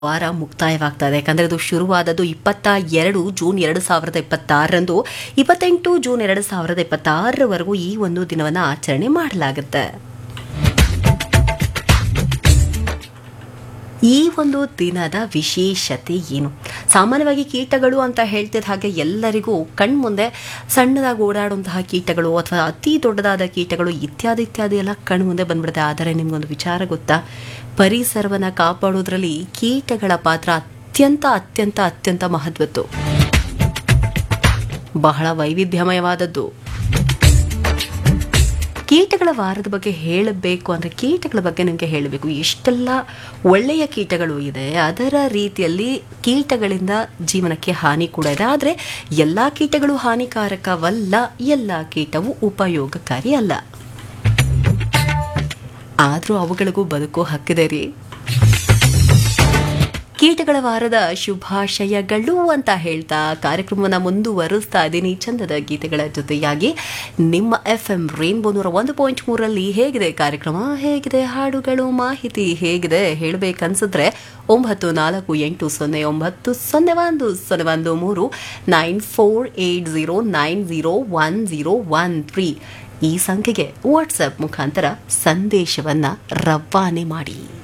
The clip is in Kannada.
ವಾರ ಮುಕ್ತಾಯವಾಗ್ತಾ ಇದೆ. ಯಾಕಂದರೆ ಇದು ಶುರುವಾದದ್ದು 22 ಜೂನ್ 2026ರಂದು 28 ಜೂನ್ 2026ರವರೆಗೂ ಈ ಒಂದು ದಿನವನ್ನು ಆಚರಣೆ ಮಾಡಲಾಗುತ್ತೆ. ಈ ಒಂದು ದಿನದ ವಿಶೇಷತೆ ಏನು? ಸಾಮಾನ್ಯವಾಗಿ ಕೀಟಗಳು ಅಂತ ಹೇಳ್ತಿದ್ದ ಹಾಗೆ ಎಲ್ಲರಿಗೂ ಕಣ್ಮುಂದೆ ಸಣ್ಣದಾಗಿ ಓಡಾಡುವಂತಹ ಕೀಟಗಳು ಅಥವಾ ಅತಿ ದೊಡ್ಡದಾದ ಕೀಟಗಳು ಇತ್ಯಾದಿ ಎಲ್ಲ ಕಣ್ಮುಂದೆ ಬಂದ್ಬಿಡುತ್ತೆ. ಆದರೆ ನಿಮ್ಗೊಂದು ವಿಚಾರ ಗೊತ್ತಾ? ಪರಿಸರವನ್ನು ಕಾಪಾಡೋದ್ರಲ್ಲಿ ಕೀಟಗಳ ಪಾತ್ರ ಅತ್ಯಂತ ಮಹತ್ವದ್ದು, ಬಹಳ ವೈವಿಧ್ಯಮಯವಾದದ್ದು. ಕೀಟಗಳ ವಾರದ ಬಗ್ಗೆ ಹೇಳಬೇಕು ಅಂದರೆ ಕೀಟಗಳ ಬಗ್ಗೆ ನಿಮಗೆ ಹೇಳಬೇಕು. ಎಷ್ಟೆಲ್ಲ ಒಳ್ಳೆಯ ಕೀಟಗಳು ಇದೆ, ಅದರ ರೀತಿಯಲ್ಲಿ ಕೀಟಗಳಿಂದ ಜೀವನಕ್ಕೆ ಹಾನಿ ಕೂಡ ಇದೆ. ಆದರೆ ಎಲ್ಲ ಕೀಟಗಳು ಹಾನಿಕಾರಕವಲ್ಲ, ಎಲ್ಲ ಕೀಟವು ಉಪಯೋಗಕಾರಿ ಅಲ್ಲ. ಆದರೂ ಅವುಗಳಿಗೂ ಬದುಕೋ ಹಕ್ಕಿದೆ ರೀ. ಕೀಟಗಳ ವಾರದ ಶುಭಾಶಯಗಳು ಅಂತ ಹೇಳ್ತಾ ಕಾರ್ಯಕ್ರಮವನ್ನು ಮುಂದುವರಿಸ್ತಾ ಇದ್ದೀನಿ ಚಂದದ ಗೀತೆಗಳ ಜೊತೆಯಾಗಿ. ನಿಮ್ಮ FM ರೇನ್ಬೋ 101.3ರಲ್ಲಿ ಹೇಗಿದೆ ಕಾರ್ಯಕ್ರಮ, ಹೇಗಿದೆ ಹಾಡುಗಳು, ಮಾಹಿತಿ ಹೇಗಿದೆ ಹೇಳಬೇಕನ್ಸಿದ್ರೆ 948090010113 9480901013 ಈ ಸಂಖ್ಯೆಗೆ ವಾಟ್ಸಪ್ ಮುಖಾಂತರ ಸಂದೇಶವನ್ನು ರವಾನೆ ಮಾಡಿ.